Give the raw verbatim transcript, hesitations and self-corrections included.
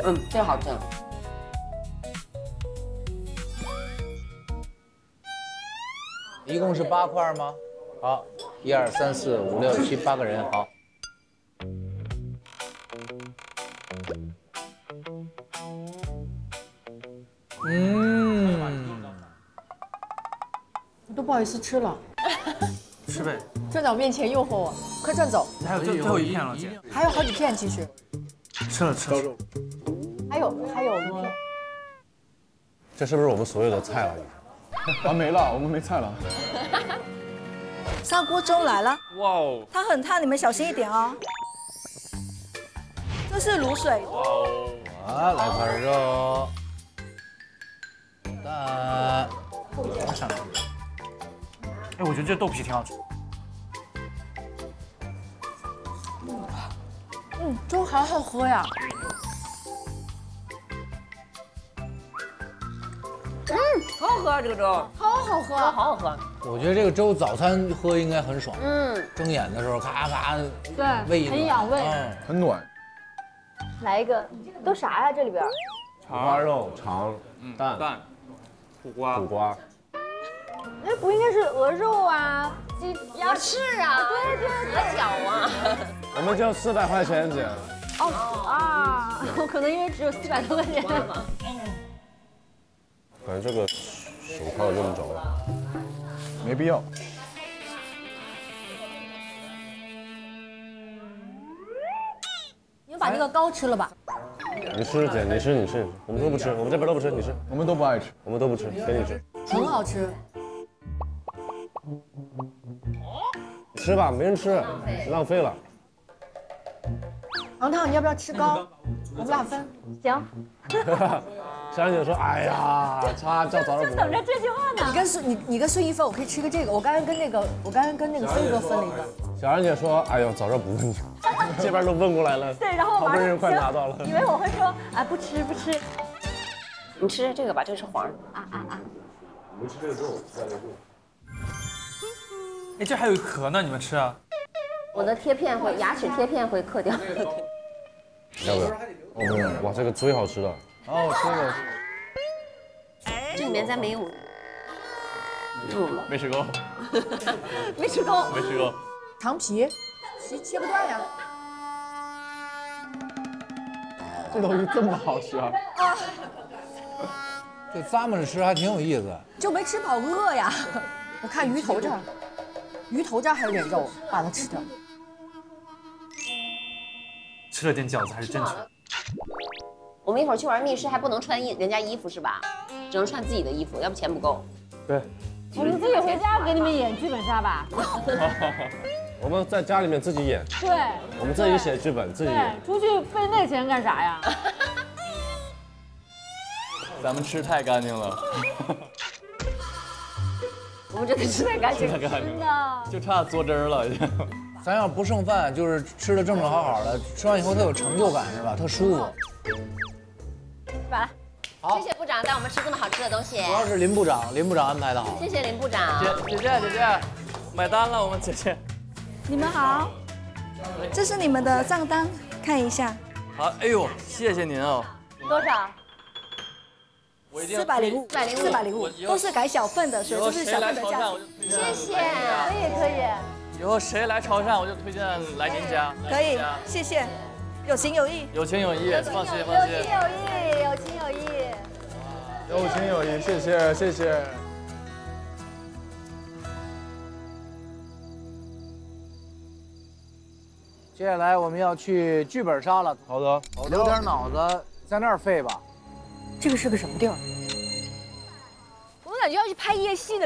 嗯，这个好吃。 一共是八块吗？好，一二三四五六七八个人，好。嗯， 我都不好意思吃了。 吃呗。 站在我面前诱惑我，快站走。 还有最最后一片了，姐。 还有好几片其实。 吃了吃了。 还有还有一片。 这是不是我们所有的菜了？ 啊，没了，我们没菜了。 砂锅粥来了， 哇哦！ 它很烫，你们小心一点哦。这是卤水， 哇哦！ 啊，来块肉，蛋，我上去。 哎，我觉得这豆皮挺好吃。 嗯，粥好好喝呀。 嗯，好好喝啊，这个粥， 好好喝， 好好喝。 我觉得这个粥早餐喝应该很爽。 嗯， 睁眼的时候咔咔， 对， 胃很养胃。 嗯， 很暖。 来一个，都啥呀？这里边？ 五花肉、肠、蛋、 蛋、苦瓜、 苦瓜。 那不应该是鹅肉啊，鸡鸭翅啊， 对对鹅脚啊。 我们就四百块钱，姐。 哦啊，我可能因为只有四百多块钱。 感觉这个手套用不着， 没必要。 你们把那个糕吃了吧？ 你吃姐，你吃你吃，我们都不吃，我们这边都不吃，你吃， 我们都不爱吃， 我们都不吃，给你吃。 很好吃。 吃吧，没人吃，浪费了。 王涛，你要不要吃糕？我们俩分。 行。 小冉姐说：“哎呀，他叫早上补。” 等着这句话呢。 你跟孙你你跟孙一分，我可以吃个这个。我刚刚跟那个我刚刚跟那个孙哥分了一个。 小冉姐说：“哎呦，早上不问你，这边都问过来了。” 对，然后好不容易快拿到了。 以为我会说啊不吃不吃。 你吃这个吧，这个是黄。 啊啊啊！ 我们吃这个肉，吃这个肉。 哎，这还有一壳呢，你们吃啊？ 我的贴片会，牙齿贴片会嗑掉。 要不要？哦不用。哇，这个最好吃的。 哦，这个。 这里面咱没有。 嗯，没吃够。 没吃够。 没吃够。 糖皮，切切不断呀。 这东西这么好吃啊！ 啊， 这咂摸着吃还挺有意思。 就没吃饱，饿呀。我看鱼头这儿，鱼头这儿还有点肉，把它吃掉。 吃了点饺子还是真吃。 我们一会儿去玩密室，还不能穿衣人家衣服是吧？只能穿自己的衣服，要不钱不够。 对。 我们自己回家给你们演剧本杀吧。 我们在家里面自己演。 对。 我们自己写剧本，自己演。 出去费那钱干啥呀？ 咱们吃太干净了。 我们真的吃太干净了， 太干净了，就差嘬汁儿了。 咱要不剩饭，就是吃的正正好好的，吃完以后特有成就感是吧？特舒服。 完了。好，谢谢部长带我们吃这么好吃的东西。 主要是林部长，林部长安排的好。 谢谢林部长。 姐姐姐姐姐，买单了，我们姐姐。 你们好，这是你们的账单，看一下。 好，哎呦，谢谢您哦。 多少？ 四百零五，四百零五，都是改小份的，所以这是小份的价钱。 谢谢， 可以可以。 以后谁来潮汕，我就推荐来您家。 可以，谢谢，有情有义。 有情有义，放心放心。 有情有义，有情有义。 有情有义，谢谢谢谢。 接下来我们要去剧本杀了。 好的， 留点脑子在那儿废吧。 这个是个什么地儿？ 我感觉要去拍夜戏的。